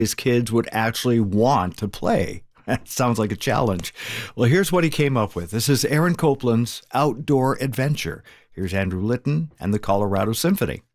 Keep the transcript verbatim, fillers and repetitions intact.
his kids would actually want to play. That sounds like a challenge. Well, here's what he came up with. This is Aaron Copland's Outdoor Adventure. Here's Andrew Litton and the Colorado Symphony.